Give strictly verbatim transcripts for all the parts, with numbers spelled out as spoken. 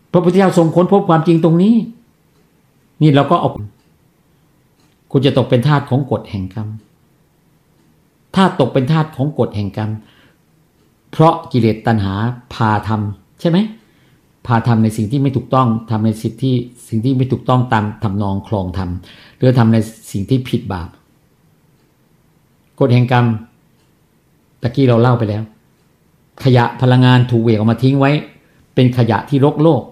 พระพุทธเจ้าทรงค้นพบความจริงตรงนี้นี่เราก็เอาคุณจะตกเป็นทาสของกฎแห่งกรรมถ้าตกเป็นทาสของกฎแห่งกรรมเพราะกิเลสตัณหาพาทำใช่ไหมพาทำในสิ่งที่ไม่ถูกต้องทำในสิ่งที่สิ่งที่ไม่ถูกต้องตามทำนองคลองธรรมหรือทำในสิ่งที่ผิดบาปกฎแห่งกรรมตะกี้เราเล่าไปแล้วขยะพลังงานถูกเหวี่ยงออกมาทิ้งไว้เป็นขยะที่รกโลก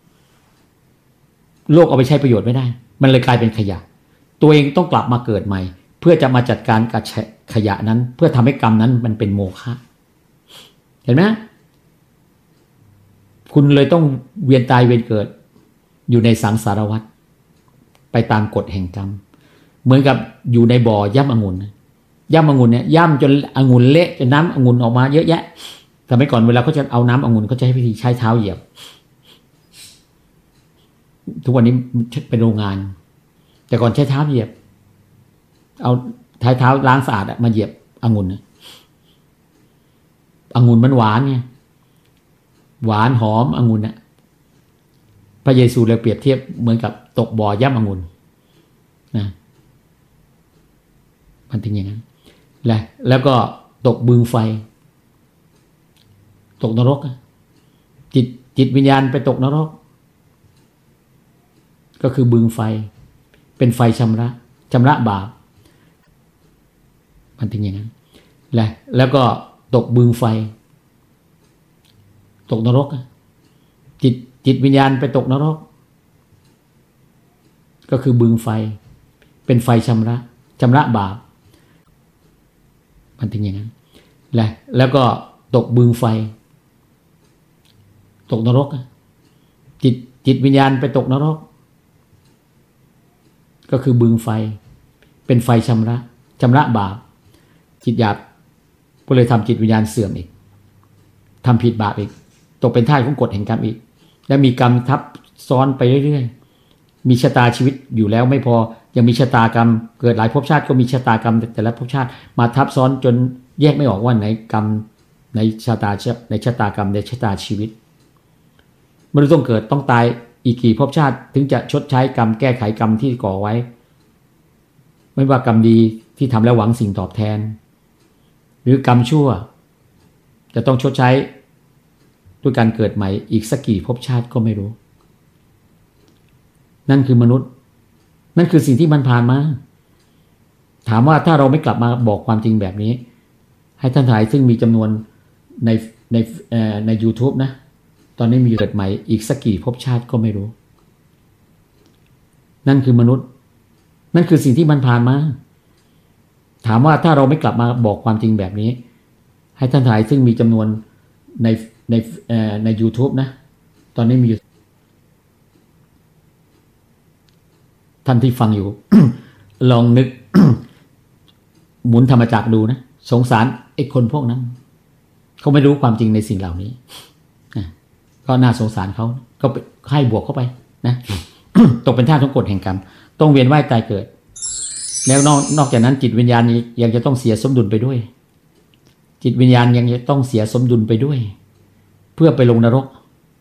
โลกเอาไปใช้ประโยชน์ไม่ได้มันเลยกลายเป็นขยะตัวเองต้องกลับมาเกิดใหม่เพื่อจะมาจัดการกับขยะนั้นเพื่อทำให้กรรมนั้นมันเป็นโมฆะเห็นไหมคุณเลยต้องเวียนตายเวียนเกิดอยู่ในสังสารวัฏไปตามกฎแห่งกรรมเหมือนกับอยู่ในบ่อย่ำองุ่นย่ำองุ่นเนี่ยย่ำจนองุ่นเละจนน้ำองุ่นออกมาเยอะแยะสมัยก่อนเวลาเขาจะเอาน้ำองุ่นเขาจะให้วิธีใช้เท้าเหยียบทุกวันนี้เป็นโรงงานแต่ก่อนใช้เท้าเหยียบเอาเท้าเท้าล้างสะอาดมาเหยียบองุ่นองุ่นมันหวานไงหวานหอมองุ่นน่ะพระเยซูเลยเปรียบเทียบเหมือนกับตกบ่อย่ำองุ่นนะมันถึงอย่างนั้นแหละแล้วก็ตกบึงไฟตกนรกจิตจิตวิญญาณไปตกนรกก็คือบึงไฟเป็นไฟชำระชำระบาปมันถึงอย่างนั้นแหละแล้วก็ตกบึงไฟตกนรกจิตจิตวิญญาณไปตกนรกก็คือบึงไฟเป็นไฟชำระชำระบาปมันถึงอย่างนั้นแหละแล้วก็ตกบึงไฟตกนรกจิตจิตวิญญาณไปตกนรกก็คือบึงไฟเป็นไฟชำระชำระบาปจิตหยาบก็เลยทำจิตวิญญาณเสื่อมอีกทำผิดบาปอีกตกเป็นทาสของกฎแห่งกรรมอีกและมีกรรมทับซ้อนไปเรื่อยๆมีชะตาชีวิตอยู่แล้วไม่พอยังมีชะตากรรมเกิดหลายภพชาติก็มีชะตากรรมแต่ละภพชาติมาทับซ้อนจนแยกไม่ออกว่าไหนกรรมในชะตาในชะตากรรมในชะตาชีวิตมนุษย์ต้องเกิดต้องตายอีกกี่ภพชาติถึงจะชดใช้กรรมแก้ไขกรรมที่ก่อไว้ไม่ว่ากรรมดีที่ทำแล้วหวังสิ่งตอบแทนหรือกรรมชั่วจะต้องชดใช้ด้วยการเกิดใหม่อีกสักกี่ภพชาติก็ไม่รู้นั่นคือมนุษย์นั่นคือสิ่งที่มันผ่านมาถามว่าถ้าเราไม่กลับมาบอกความจริงแบบนี้ให้ท่านถ่ายซึ่งมีจำนวนในในใน YouTube นะตอนนี้มีเกิดใหม่อีกสักกี่ภพชาติก็ไม่รู้นั่นคือมนุษย์นั่นคือสิ่งที่มันผ่านมาถามว่าถ้าเราไม่กลับมาบอกความจริงแบบนี้ให้ท่านถ่ายซึ่งมีจำนวนในในใน YouTube นะตอนนี้มีท่านที่ฟังอยู่ ลองนึก หมุนธรรมจักรดูนะสงสารไอ้คนพวกนั้นเขาไม่รู้ความจริงในสิ่งเหล่านี้ก็น่าสงสารเขาก็ให้บวกเข้าไปนะ ตกเป็นทาสของกฎแห่งกรรมต้องเวียนว่ายตายเกิดแล้วนอกนอกจากนั้นจิตวิญญาณยังจะต้องเสียสมดุลไปด้วยจิตวิญญาณยังจะต้องเสียสมดุลไปด้วยเพื่อไปลงนรก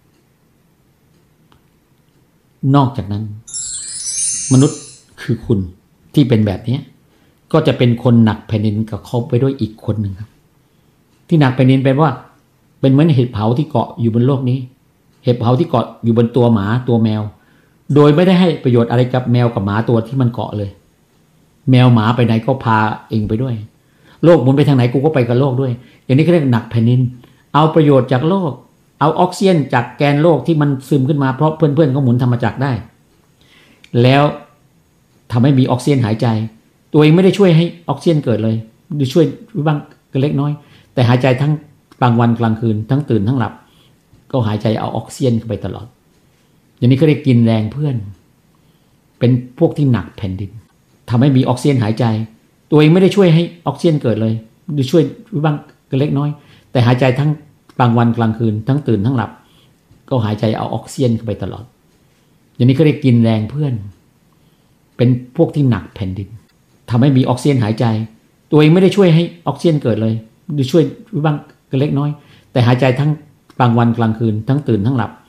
นอกจากนั้นมนุษย์คือคุณที่เป็นแบบนี้ก็จะเป็นคนหนักแผ่นดินกับเขาไปด้วยอีกคนหนึ่งครับที่หนักแผ่นดินแปลว่าเป็นเหมือนเห็ดเผาที่เกาะอยู่บนโลกนี้เห็ดเผาที่เกาะอยู่บนตัวหมาตัวแมวโดยไม่ได้ให้ประโยชน์อะไรกับแมวกับหมาตัวที่มันเกาะเลยแมวหมาไปไหนก็พาเองไปด้วยโลกหมุนไปทางไหนกูก็ไปกับโลกด้วยอย่างนี้เขาเรียกหนักแผ่นดินเอาประโยชน์จากโลกเอาออกซิเจนจากแกนโลกที่มันซึมขึ้นมาเพราะเพื่อนๆเขาหมุนธรรมจักรได้แล้วทำให้มีออกซิเจนหายใจตัวเองไม่ได้ช่วยให้ออกซิเจนเกิดเลยหรือช่วยบ้างก็เล็กน้อยแต่หายใจทั้งกลางวันกลางคืนทั้งตื่นทั้งหลับก็หายใจเอาออกซิเจนเข้าไปตลอดอย่างนี้เขาเรียกกินแรงเพื่อนเป็นพวกที่หนักแผ่นดินทำให้มีออกซิเจนหายใจตัวเองไม่ได้ช่วยให้ออกซิเจนเกิดเลยหรือช่วยบ้างก็เล็กน้อยแต่หายใจทั้งกลางวันกลางคืนทั้งตื่นทั้งหลับก็หายใจเอาออกซิเจนเข้าไปตลอดอย่างนี้เขาเรียกกินแรงเพื่อนเป็นพวกที่หนักแผ่นดินทำให้มีออกซิเจนหายใจตัวเองไม่ได้ช่วยให้ออกซิเจนเกิดเลยหรือช่วยบ้างก็เล็กน้อยแต่หายใจทั้งกลางวันกลางคืนทั้งตื่นทั้งหลับ